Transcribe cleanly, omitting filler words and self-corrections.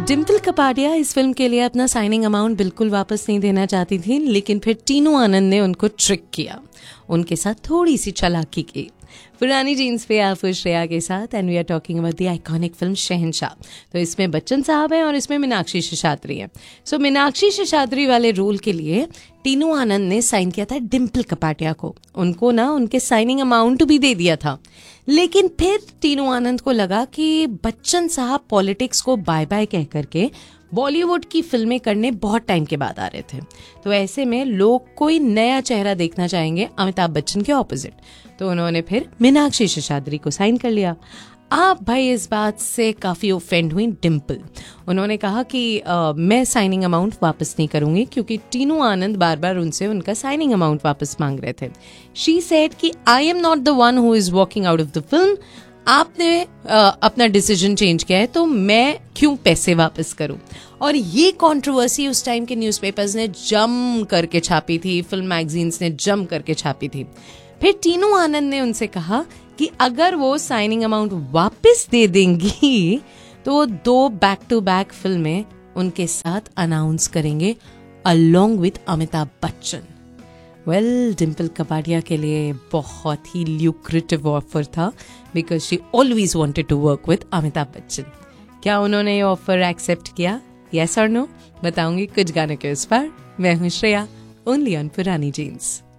डिम्पल कपाडिया इस फिल्म के लिए अपना साइनिंग अमाउंट बिल्कुल वापस नहीं देना चाहती थी, लेकिन फिर टीनू आनंद ने उनको ट्रिक किया, उनके साथ थोड़ी सी चालाकी की। पुरानी जीन्स पे आप श्रेया के साथ and we are talking about the iconic film शहंशाह। तो इसमें बच्चन साहब हैं और इसमें मीनाक्षी शेषाद्री हैं। सो मीनाक्षी शेषाद्री वाले रोल के लिए टीनू आनंद ने साइन किया था डिम्पल कपाडिया को, उनको ना उनके साइनिंग अमाउंट भी दे दिया था। लेकिन फिर टीनू आनंद को लगा कि बच्चन साहब पॉलिटिक्स को बाय बाय कह करके बॉलीवुड की फिल्में करने बहुत टाइम के बाद आ रहे थे, तो ऐसे में लोग कोई नया चेहरा देखना चाहेंगे अमिताभ बच्चन के ऑपोजिट। तो उन्होंने फिर मीनाक्षी शेषाद्री को साइन कर लिया। आप भाई इस बात से काफ़ी ऑफेंड हुई डिम्पल। उन्होंने कहा कि मैं साइनिंग अमाउंट वापस नहीं करूंगी, क्योंकि टीनू आनंद बार बार उनसे उनका साइनिंग अमाउंट वापस मांग रहे थे। शी सेड कि I am not the one who is walking out of the film, आपने अपना डिसीजन चेंज किया है तो मैं क्यों पैसे वापस करूं। और ये कंट्रोवर्सी उस टाइम के न्यूज़पेपर्स ने जम करके छापी थी, फिल्म मैगजीन्स ने जम करके छापी थी। फिर टीनू आनंद ने उनसे कहा कि अगर वो साइनिंग अमाउंट वापस दे देंगी तो 2 बैक टू बैक फिल्में उनके साथ अनाउंस करेंगे along with Amitabh Bachchan. Well, Dimple Kapadia के लिए बहुत ही ल्यूक्रेटिव ऑफर था, because she always wanted to work with Amitabh Bachchan. क्या उन्होंने ये ऑफर एक्सेप्ट किया? यस और नो बताऊंगी कुछ गाने के उस पर। मैं हूँ श्रेया, ओनली ऑन पुरानी जीन्स।